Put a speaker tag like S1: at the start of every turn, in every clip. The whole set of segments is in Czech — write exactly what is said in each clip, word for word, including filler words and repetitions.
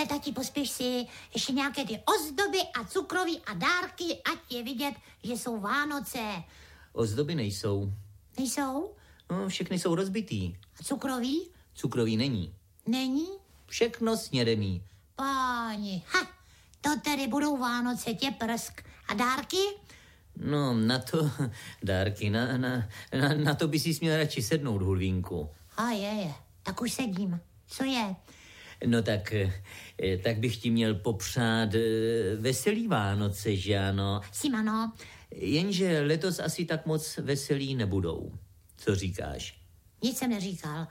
S1: Hele, tati, pospěš si ještě nějaké ty ozdoby a cukroví a dárky, ať je vidět, že jsou Vánoce.
S2: Ozdoby nejsou.
S1: Nejsou?
S2: No, všechny jsou rozbitý.
S1: A cukroví?
S2: Cukroví není.
S1: Není?
S2: Všechno snědemí.
S1: Páni, ha, to tedy budou Vánoce, tě prsk. A dárky?
S2: No, na to, dárky, na, na, na, na to by si směl radši sednout, Hulvínku.
S1: A je, je, tak už sedím. Co je?
S2: No tak, tak bych ti měl popřát veselý Vánoce, že ano?
S1: Simano.
S2: Jenže letos asi tak moc veselý nebudou. Co říkáš?
S1: Nic jsem neříkal.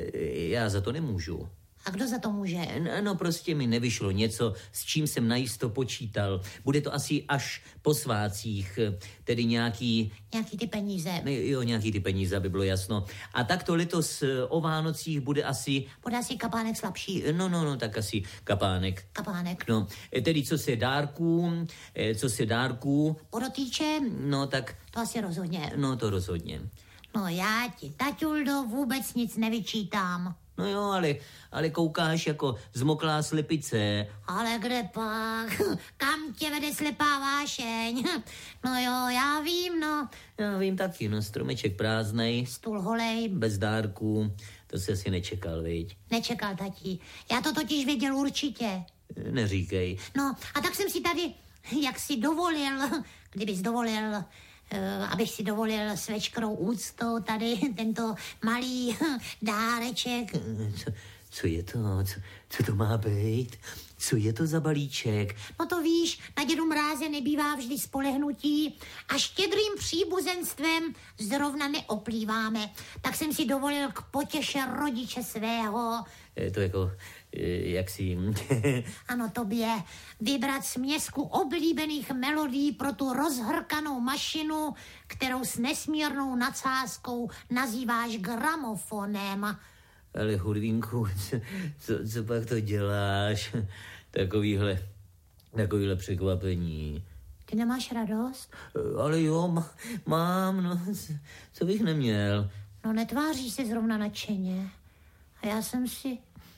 S2: Já za to nemůžu.
S1: A kdo za to může?
S2: No, no prostě mi nevyšlo něco, s čím jsem najisto počítal. Bude to asi až po svácích, tedy nějaký...
S1: Nějaký ty peníze.
S2: Jo, nějaký ty peníze, aby bylo jasno. A tak to letos o Vánocích bude asi...
S1: Bude asi kapánek slabší.
S2: No, no, no, tak asi kapánek.
S1: Kapánek.
S2: No, tedy co se dárků, co se dárků...
S1: Podotýče?
S2: No, tak...
S1: To asi rozhodně.
S2: No, to rozhodně.
S1: No já ti, taťuldo, vůbec nic nevyčítám.
S2: No jo, ale, ale koukáš jako zmoklá slepice.
S1: Ale kde pak? Kam tě vede slepá vášeň? No jo, já vím, no.
S2: Já vím taky, no, stromeček prázdnej.
S1: Stůl holej.
S2: Bez dárků, to se asi nečekal, viď?
S1: Nečekal, tati. Já to totiž věděl určitě.
S2: Neříkej.
S1: No, a tak jsem si tady, jak si dovolil, kdybys dovolil... Uh, abych si dovolil s veškerou úctou tady tento malý dáreček.
S2: Co, co je to? Co, co to má být? Co je to za balíček?
S1: No to víš, na dědu Mráze nebývá vždy spolehnutí a štědrým příbuzenstvem zrovna neoplýváme. Tak jsem si dovolil k potěše rodiče svého.
S2: Je to jako, jak si...
S1: Ano, tobě. Vybrat směsku oblíbených melodií pro tu rozhrkanou mašinu, kterou s nesmírnou nadsázkou nazýváš gramofonem.
S2: Ale Hulvínku, co, co, co pak to děláš? Takovýhle, takovýhle překvapení.
S1: Ty nemáš radost?
S2: Ale jo, mám, no, co bych neměl.
S1: No netváříš se zrovna nadšeně. A já jsem si,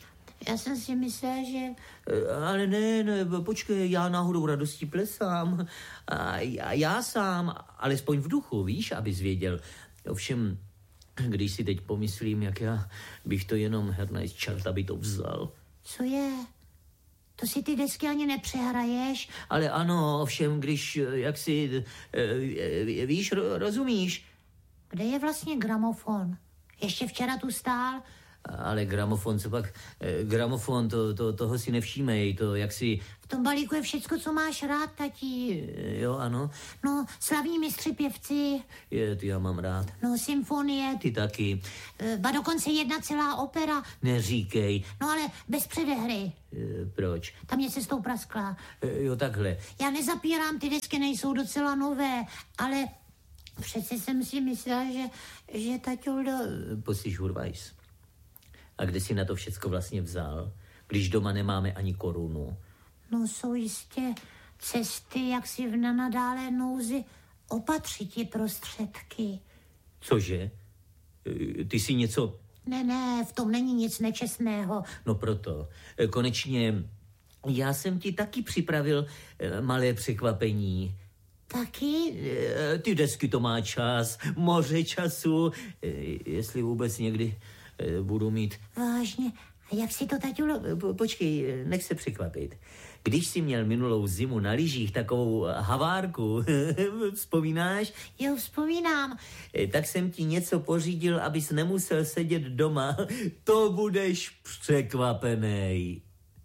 S1: já jsem si myslel, že...
S2: Ale ne, ne, počkej, já náhodou radostí plesám. A já, já sám, alespoň v duchu, víš, abys věděl. Ovšem... Když si teď pomyslím, jak já bych to jenom hernaj z čerta by to vzal.
S1: Co je? To si ty desky ani nepřehraješ?
S2: Ale ano, ovšem, když, jak si, víš, rozumíš?
S1: Kde je vlastně gramofon? Ještě včera tu stál?
S2: Ale gramofon, co pak? Gramofon, to, to, toho si nevšímej, to jak si...
S1: V tom balíku je všecko, co máš rád, tati.
S2: Jo, ano.
S1: No, slavní mistři pěvci.
S2: Je, ty já mám rád.
S1: No, symfonie.
S2: Ty taky.
S1: Ba dokonce jedna celá opera.
S2: Neříkej.
S1: No, ale bez předehry.
S2: E, proč?
S1: Tam mě cestou praskla.
S2: E, jo, takhle.
S1: Já nezapírám, ty desky nejsou docela nové, ale přece jsem si myslela, že, že taťuldo...
S2: Poslyš, Hurvajs. A kde si na to všecko vlastně vzal, když doma nemáme ani korunu?
S1: No jsou jistě cesty, jak si v nenadálé nouzi opatřit ti prostředky.
S2: Cože? Ty si něco...
S1: Ne, ne, v tom není nic nečestného.
S2: No proto. Konečně já jsem ti taky připravil malé překvapení.
S1: Taky?
S2: Ty desky to má čas, moře času, jestli vůbec někdy... budu mít...
S1: Vážně? A jak si to, taťulo...
S2: Po, počkej, nech se překvapit. Když jsi měl minulou zimu na lyžích takovou havárku, vzpomínáš?
S1: Jo, vzpomínám.
S2: Tak jsem ti něco pořídil, abys nemusel sedět doma. To budeš překvapenej.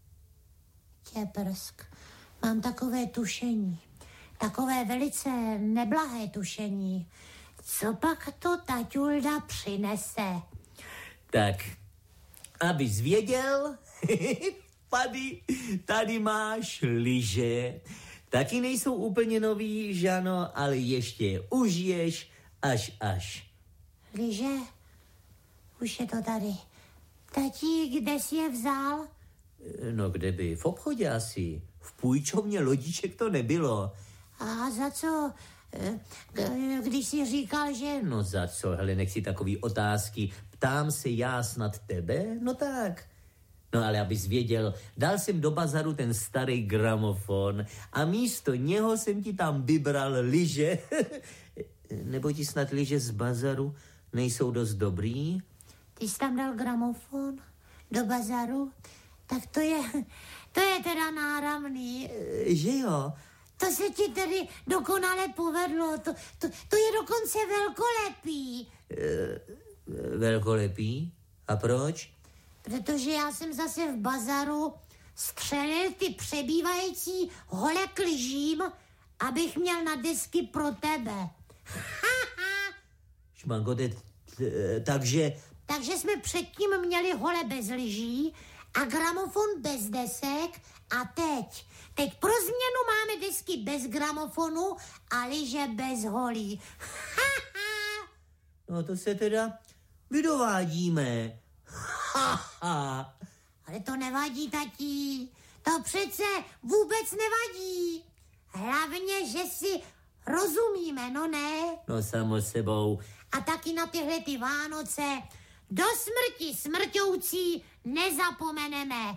S1: Tě prsk. Mám takové tušení. Takové velice neblahé tušení. Co pak to taťulda přinese?
S2: Tak, abys věděl, tady, tady máš lyže. Taky nejsou úplně nový, žano, ale ještě je užiješ až až.
S1: Lyže? Už je to tady. Tati, kde jsi je vzal?
S2: No kde by? V obchodě asi. V půjčovně lodiček to nebylo.
S1: A za co? Když jsi říkal, že...
S2: No za co, hele, nech si takový otázky. Ptám se já snad tebe? No tak. No ale abys věděl, dal jsem do bazaru ten starý gramofon a místo něho jsem ti tam vybral lyže. Nebo ti snad lyže z bazaru nejsou dost dobrý?
S1: Ty jsi tam dal gramofon do bazaru? Tak to je, to je teda náramný.
S2: E, že jo?
S1: To se ti tedy dokonale povedlo. To, to, to je dokonce velkolepý.
S2: E, velkolepý? A proč?
S1: Protože já jsem zase v bazaru střelil ty přebývající hole k lyžím, abych měl na desky pro tebe.
S2: Šmanko, takže...
S1: Takže jsme předtím měli hole bez lyží a gramofon bez desek a teď. Teď pro změnu máme desky bez gramofonu a lyže bez holí.
S2: No to se teda vydovádíme.
S1: Ale to nevadí, tatí. To přece vůbec nevadí. Hlavně, že si rozumíme, no ne?
S2: No samo sebou.
S1: A taky na tyhle ty Vánoce do smrti smrťoucí nezapomeneme.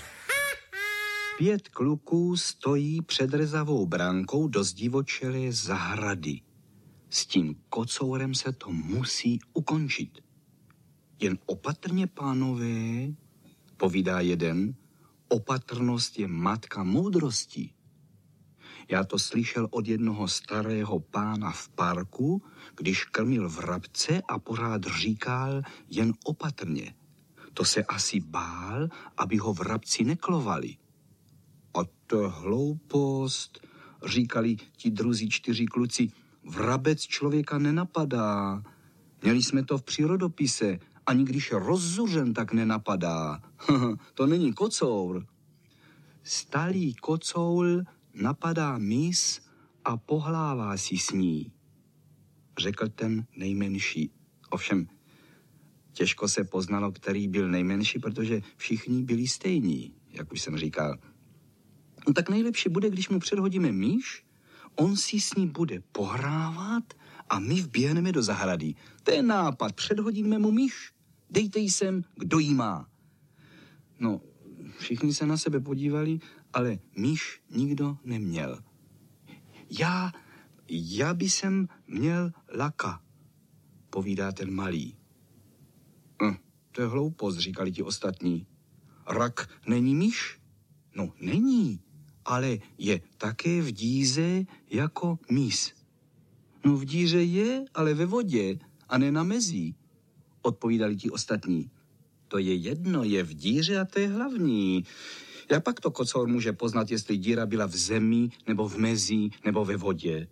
S3: Pět kluků stojí před rezavou brankou do zdivočelé zahrady. S tím kocourem se to musí ukončit. Jen opatrně, pánové, povídá jeden, opatrnost je matka moudrosti. Já to slyšel od jednoho starého pána v parku, když krmil vrabce a pořád říkal jen opatrně. To se asi bál, aby ho vrabci neklovali. A to je hloupost, říkali ti druzí čtyři kluci. Vrabec člověka nenapadá. Měli jsme to v přírodopise. Ani když je rozzuřen, tak nenapadá. To není kocour. Stalý kocour napadá mis a pohlává si s ní, řekl ten nejmenší. Ovšem, těžko se poznalo, který byl nejmenší, protože všichni byli stejní, jak už jsem říkal. No tak nejlepší bude, když mu předhodíme myš, on si s ní bude pohrávat a my vběhneme do zahrady. To je nápad, předhodíme mu myš, dejte jí sem, kdo jí má. No, všichni se na sebe podívali, ale myš nikdo neměl. Já, já by jsem měl laka, povídá ten malý. Hm, to je hloupost, říkali ti ostatní. Rak není myš? No, není, ale je také v díře jako mys. No, v díře je, ale ve vodě a ne na mezí, odpovídali ti ostatní. To je jedno, je v díře a to je hlavní. Jak pak to kocour může poznat, jestli díra byla v zemi, nebo v mezí, nebo ve vodě?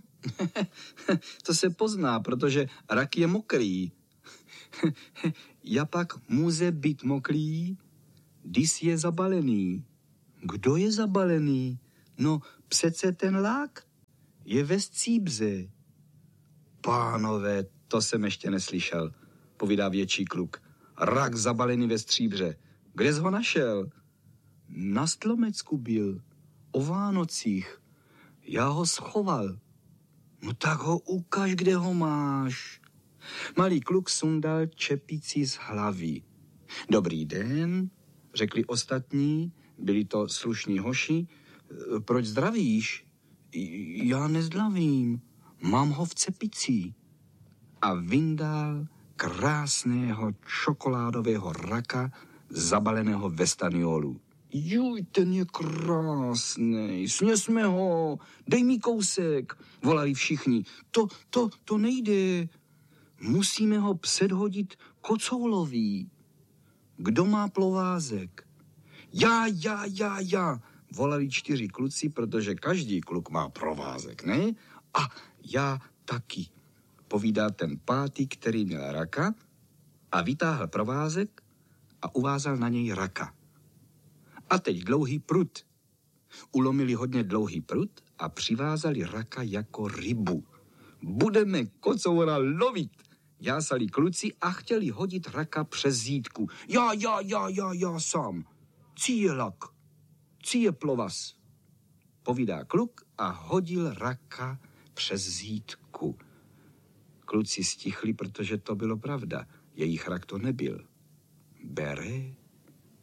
S3: To se pozná, protože rak je mokrý. Jak pak může být mokrý, když je zabalený? Kdo je zabalený? No, přece ten lák je ve stříbře. Pánové, to jsem ještě neslyšel, povídá větší kluk. Rak zabalený ve stříbře. Kde jsi ho našel? Na Stlomecku byl, o Vánocích. Já ho schoval. No tak ho ukaž, kde ho máš. Malý kluk sundal čepici z hlavy. Dobrý den, řekli ostatní, byli to slušní hoši. Proč zdravíš? Já nezdravím, mám ho v cepici. A vyndal krásného čokoládového raka zabaleného ve staniolu. Juj, ten je krásný, sněsme ho, dej mi kousek, volali všichni. To, to, to nejde, musíme ho předhodit kocoulovi. Kdo má plovázek? Já, já, já, já, volali čtyři kluci, protože každý kluk má provázek, ne? A já taky, povídá ten pátý, který měl raka a vytáhl provázek a uvázal na něj raka. A teď dlouhý prut. Ulomili hodně dlouhý prut a přivázali raka jako rybu. Budeme kocoura lovit, jásali kluci a chtěli hodit raka přes zítku. Já, já, já, já, já sám. Cí je lak, cí je plovaz, povídá kluk a hodil raka přes zítku. Kluci stichli, protože to bylo pravda. Jejich rak to nebyl. Bere,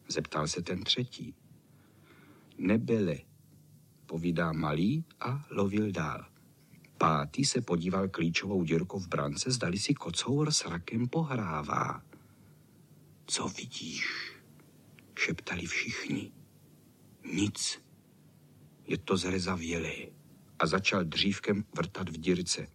S3: Zeptal se ten třetí. Nebele, povídá malý a lovil dál. Pátý se podíval klíčovou dírkou v brance, zdali si kocour s rakem pohrává. Co vidíš? Šeptali všichni. Nic. Je to zrezavělé. A začal dřívkem vrtat v dírce.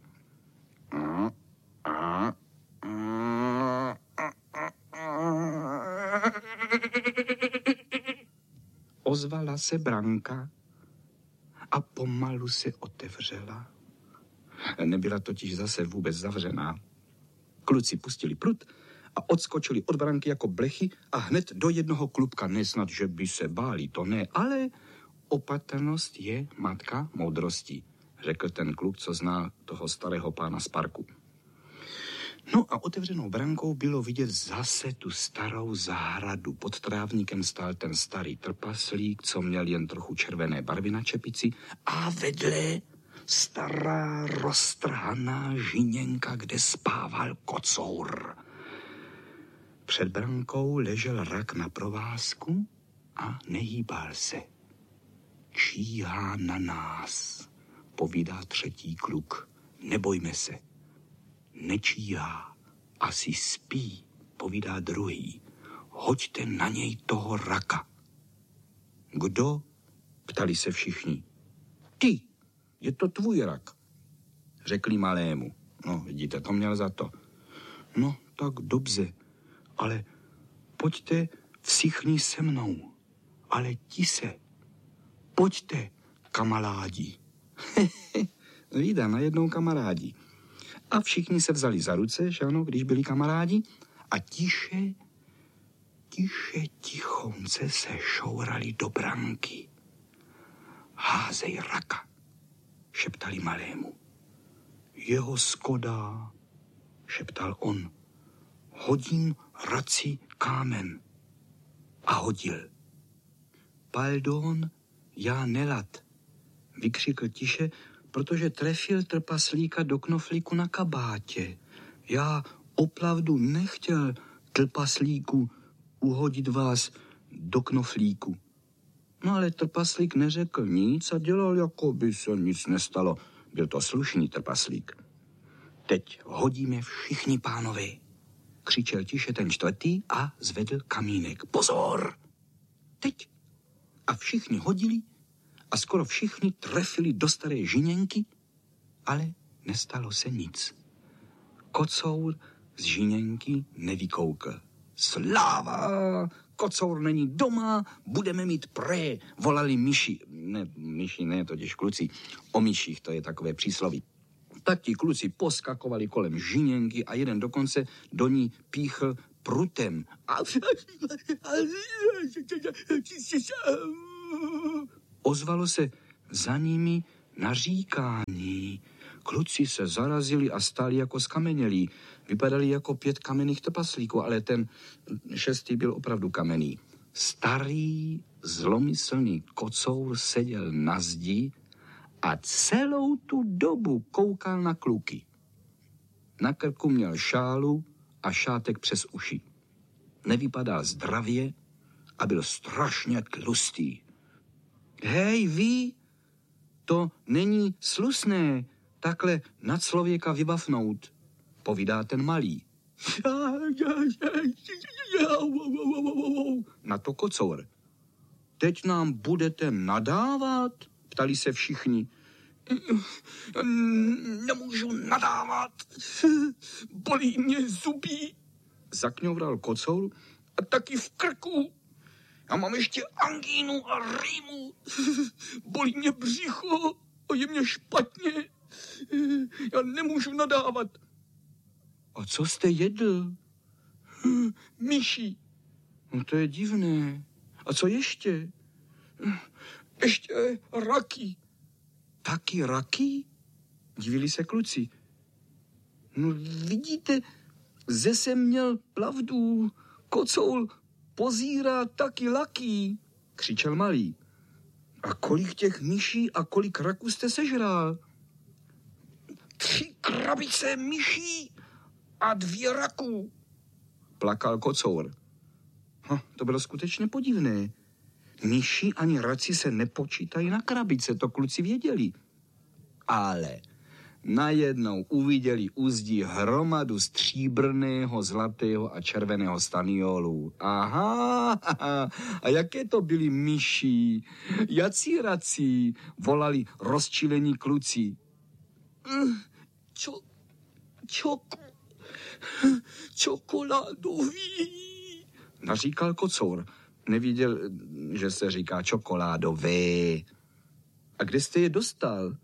S3: Ozvala se branka a pomalu se otevřela. Nebyla totiž zase vůbec zavřená. Kluci pustili prut a odskočili od branky jako blechy a hned do jednoho klubka. Nesnad, že by se báli, to ne, ale opatrnost je matka moudrosti, řekl ten kluk, co znal toho starého pána z parku. No a otevřenou brankou bylo vidět zase tu starou zahradu. Pod trávníkem stál ten starý trpaslík, co měl jen trochu červené barvy na čepici, a vedle stará roztrhaná žiněnka, kde spával kocour. Před brankou ležel rak na provázku a nehýbal se. Číhá na nás, povídá třetí kluk. Nebojme se. Nečíhá, asi spí, povídá druhý. Hoďte na něj toho raka. Kdo? Ptali se všichni. Ty, je to tvůj rak, řekli malému. No, vidíte, to měl za to. No, tak dobře, ale pojďte všichni se mnou. Ale ti se, pojďte, kamarádi. Vída, najednou kamarádi. A všichni se vzali za ruce, že ano, když byli kamarádi, a tiše, tiše, tichonce se šourali do branky. Házej raka, šeptali malému. Jeho skoda, šeptal on. Hodím raci kámen. A hodil. Pardon, já nelad, vykřikl tiše, protože trefil trpaslíka do knoflíku na kabátě. Já opravdu nechtěl, trpaslíku, uhodit vás do knoflíku. No ale trpaslík neřekl nic a dělal, jako by se nic nestalo. Byl to slušný trpaslík. Teď hodíme všichni, pánové, křičel tiše ten čtvrtý a zvedl kamínek. Pozor! Teď! A všichni hodili a skoro všichni trefili do staré žiněnky, ale nestalo se nic. Kocour z žiněnky nevykoukl. Sláva! Kocour není doma, budeme mít pré, volali myši. Ne, myši ne, totiž kluci. O myších, to je takové přísloví. Tak ti kluci poskakovali kolem žiněnky a jeden dokonce do ní píchl prutem. A... Ozvalo se za nimi naříkání. Kluci se zarazili a stáli jako skamenělí. Vypadali jako pět kamenných trpaslíků, ale ten šestý byl opravdu kamenný. Starý, zlomyslný kocour seděl na zdi a celou tu dobu koukal na kluky. Na krku měl šálu a šátek přes uši. Nevypadal zdravě a byl strašně tlustý. Hej, vy, to není slusné takhle na člověka vybavnout, povídá ten malý. Na to kocour. Teď nám budete nadávat? Ptali se všichni. Nemůžu nadávat, bolí mě zuby, zakňovral kocour, a taky v krku. Já mám ještě angínu a rýmu, bolí mě břicho a je mě špatně. Já nemůžu nadávat. A co jste jedl? Myši. No to je divné. A co ještě? Ještě raky. Taky raky? Divili se kluci. No vidíte, ze jsem měl pravdu. Kocour pozírá taky laky, křičel malý. A kolik těch myší a kolik raků jste sežral? Tři krabice myší a dvě raků, plakal kocour. Ha, to bylo skutečně podivné. Myši ani raci se nepočítají na krabice, to kluci věděli. Ale najednou uviděli u zdí hromadu stříbrného, zlatého a červeného staniolů. Aha, a jaké to byly myši? Jací rací? Volali rozčilení kluci. Čo, čoko, čokoládový, naříkal kocour. Neviděl, že se říká čokoládové. A kde jste je dostal?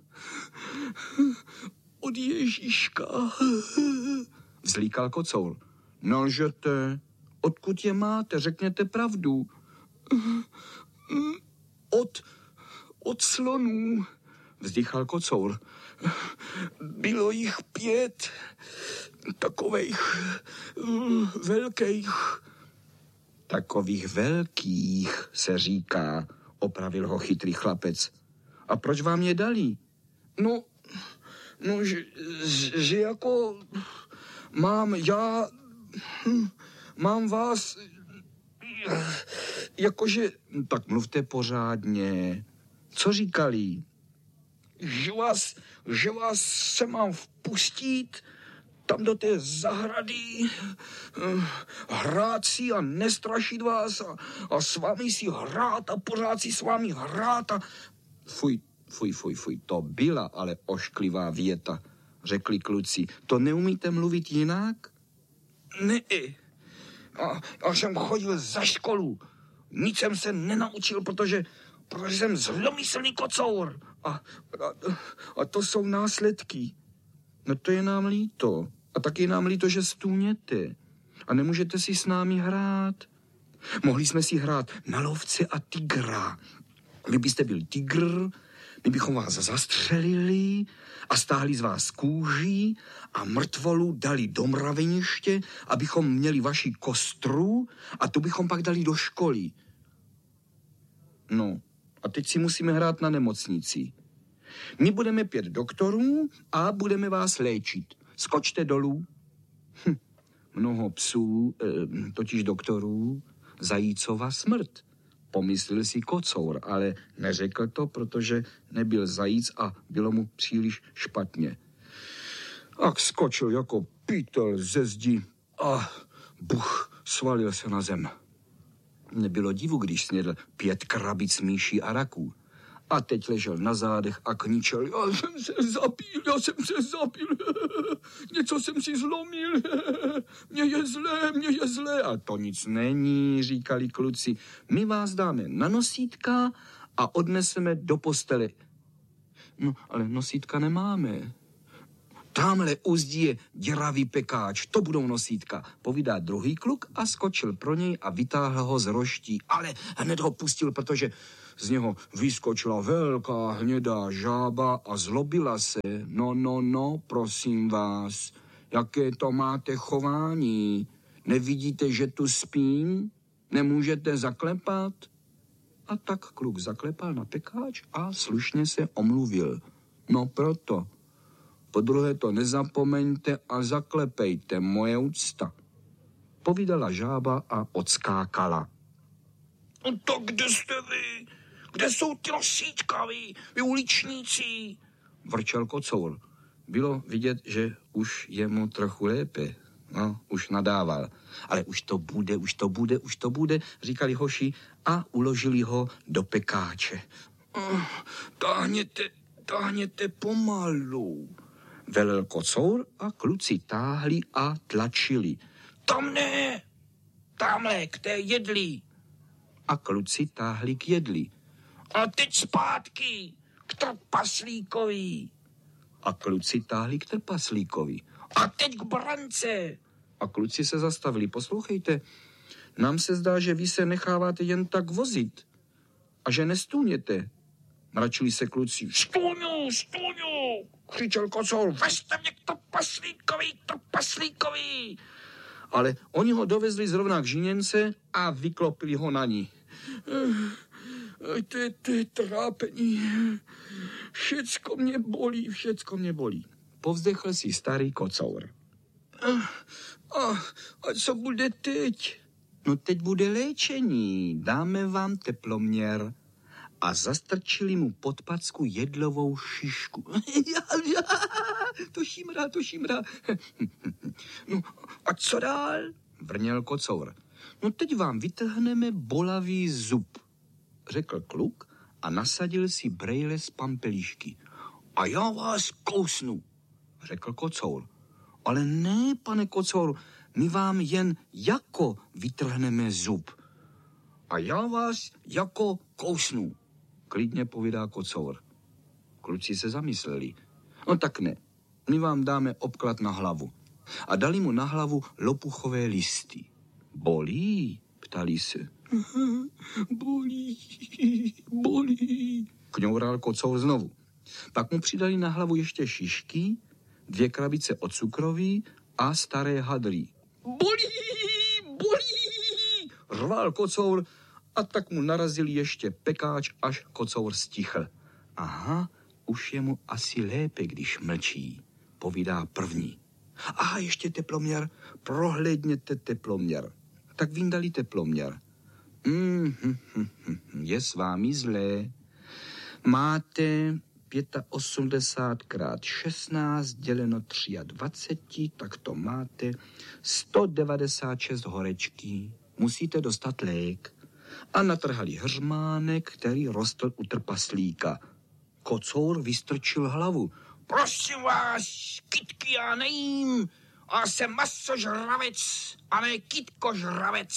S3: Od Ježíška, vzlíkal kocour. Nelžete, odkud je máte, řekněte pravdu. Od, od slonů, vzdychal kocour. Bylo jich pět, takových uh, velkých. Takových velkých, se říká, opravil ho chytrý chlapec. A proč vám je dali? No, no, že, že jako mám já, mám vás, jakože, tak mluvte pořádně. Co říkali? Že vás, že vás se mám vpustit tam do té zahrady, hrát si a nestrašit vás a, a s vámi si hrát a pořád si s vámi hrát a... Fuj, fuj, fuj, fuj, to byla ale ošklivá věta, řekli kluci. To neumíte mluvit jinak? Ne. A, a jsem chodil za školu. Nic jsem se nenaučil, protože, protože jsem zlomyslný kocour. A, a, a to jsou následky. No to je nám líto. A taky je nám líto, že stůněte. A nemůžete si s námi hrát. Mohli jsme si hrát na lovce a tigra. Vy byste byl tygr, my bychom vás zastřelili a stáhli z vás kůží a mrtvolu dali do mraveniště, abychom měli vaši kostru a tu bychom pak dali do školy. No, a teď si musíme hrát na nemocnici. My budeme pět doktorů a budeme vás léčit. Skočte dolů. Hm, mnoho psů, eh, totiž doktorů, zajícova smrt. Pomyslel si kocour, ale neřekl to, protože nebyl zajíc a bylo mu příliš špatně. Ak skočil jako pytel ze zdi a buch, svalil se na zem. Nebylo divu, když snědl pět krabic myší a raků. A teď ležel na zádech a kničel. Já jsem se zabil, já jsem se zabil. Něco jsem si zlomil. Mně je zlé, mně je zlé. A to nic není, říkali kluci. My vás dáme na nosítka a odneseme do postele. No, ale nosítka nemáme. Tamhle u zdí je děravý pekáč, to budou nosítka, povídá druhý kluk a skočil pro něj a vytáhl ho z roští, ale hned ho pustil, protože z něho vyskočila velká hnědá žába a zlobila se. No, no, no, prosím vás, jaké to máte chování? Nevidíte, že tu spím? Nemůžete zaklepat? A tak kluk zaklepal na pekáč a slušně se omluvil. No proto. Podruhé to nezapomeňte a zaklepejte, moje úcta. Povídala žába a odskákala. No to kde jste vy? Kde jsou ty nosítka, vy, vy uličníci? Vrčel kocour. Bylo vidět, že už je mu trochu lépe. No, už nadával. Ale už to bude, už to bude, už to bude, říkali hoši a uložili ho do pekáče. Oh, táhněte, táhněte pomalu, velel kocour a kluci táhli a tlačili. Tam ne, tamhle, k té jedli. A kluci táhli k jedli. A teď zpátky, k trpaslíkovi. A kluci táhli k trpaslíkovi. A teď k brance. A kluci se zastavili. Poslouchejte, nám se zdá, že vy se necháváte jen tak vozit a že nestůněte. Mračili se kluci. Stůňu, stůňu, křičel kocour. Vezte mě k trpaslíkovi, k trpaslíkovi. Ale oni ho dovezli zrovna k žíněnce a vyklopili ho na ní. To je, to je trápení. Všecko mě bolí, všecko mě bolí. Povzdechl si starý kocour. A, a, a co bude teď? no teď bude léčení, dáme vám teploměr. A zastrčili mu pod packu jedlovou šišku. To šimrá, to šimrá. No a co dál? Vrněl kocour. No teď vám vytrhneme bolavý zub, řekl kluk a nasadil si brejle z pampelíšky. A já vás kousnu, řekl kocour. Ale ne, pane kocour, my vám jen jako vytrhneme zub. A já vás jako kousnu, klidně povídá kocour. Kluci se zamysleli. No tak ne, my vám dáme obklad na hlavu. A dali mu na hlavu lopuchové listy. Bolí? Ptali se. Bolí, bolí, kňoural kocour znovu. Pak mu přidali na hlavu ještě šišky, dvě krabice od cukroví a staré hadry. Bolí, bolí, řval kocour a tak mu narazili ještě pekáč, až kocour stichl. Aha, už je mu asi lépe, když mlčí, povídá první. Aha, ještě teploměr, prohlédněte teploměr. Tak vyndali teploměr. Mm, hm, hm, hm, je s vámi zlé. Máte osmdesát pět krát šestnáct děleno dvacet tři, tak to máte sto devadesát šest horečky. Musíte dostat lék. A natrhali hřmánek, který rostl u trpaslíka. Kocour vystrčil hlavu. Prosím vás, kytky já nejím. A jsem masožravec, a ne kytkožravec.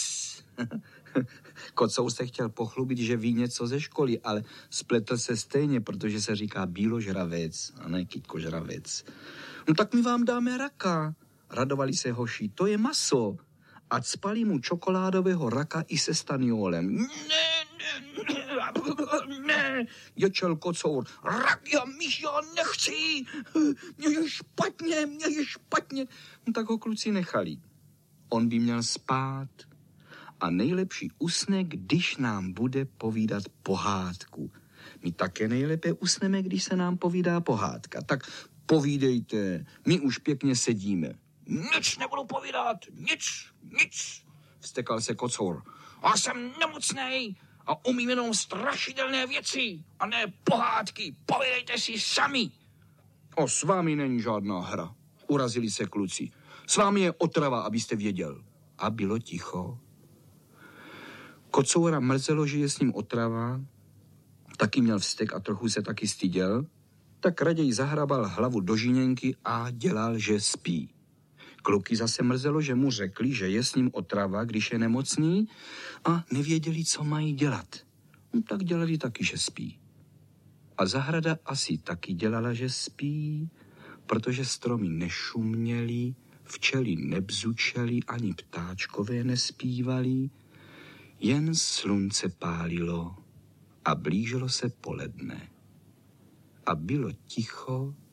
S3: Kocour se chtěl pochlubit, že ví něco ze školy, ale spletl se stejně, protože se říká bíložravec, a ne kytkožravec. No tak my vám dáme raka, radovali se hoši, to je maso. A cpali mu čokoládového raka i se staniolem. Ne, ne, ne, ne, ječel kocour. Rak já, myš já nechci, mě je špatně, mě je špatně. No tak ho kluci nechali. On by měl spát a nejlepší usne, když nám bude povídat pohádku. My také nejlépe usneme, když se nám povídá pohádka. Tak povídejte, my už pěkně sedíme. Nic nebudu povídat, nic, nic, vztekal se kocour. A jsem nemocnej a umím jenom strašidelné věci a ne pohádky. Povídejte si sami. O, s vámi není žádná hra, urazili se kluci. S vámi je otrava, abyste věděl. A bylo ticho. Kocoura mrzelo, že je s ním otrava, taky měl vztek a trochu se taky styděl, tak raději zahrabal hlavu do žiněnky a dělal, že spí. Kluky zase mrzelo, že mu řekli, že je s ním otrava, když je nemocný a nevěděli, co mají dělat. No, tak dělali taky, že spí. A zahrada asi taky dělala, že spí, protože stromy nešuměly, včely nebzučely, ani ptáčkové nespívali, jen slunce pálilo a blížilo se poledne. A bylo ticho